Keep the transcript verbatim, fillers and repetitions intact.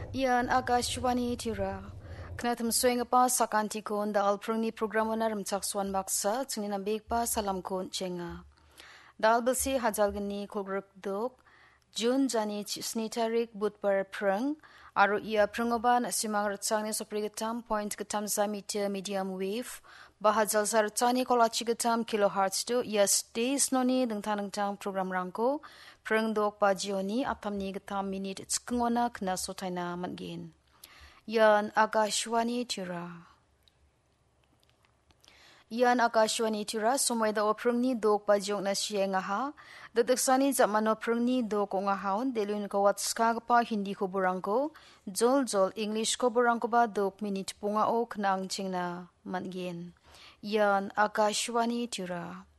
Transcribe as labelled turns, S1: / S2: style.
S1: Yan Akashwani Tira. Knatum swing pa sakanti kon da alprungni programona ramchak swan baksa chungni na big pa salam kon chenga. Dal basi hajal gani kogruk dok June jani sni tarik budpar prang aro ia prangoban simang rachangni soprigatam point gatam za meter medium wave bahajal sarchani kolachi gatam kilohertz to yes days noni dengtang dengtang program rangko prang dok pa jioni atamni gatam minute skngona kna sotaina mangin yan Akashwani Tira. Yan Akashwani Tira sumay da oprungni dok pa jong na siya nga ha. Dadaksani zaman oprungni dok o nga haun delun ka watska pa hindi ko burangko. Jol jol English ko burangko ba dok minute punga o knang ching na mangin. Yan Akashwani Tira.